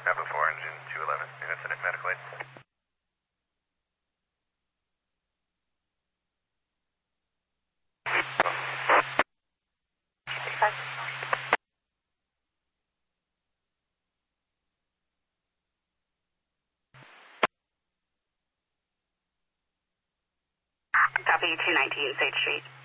Bravo 4, engine 211, units in medical aid. Copy 219 State Street.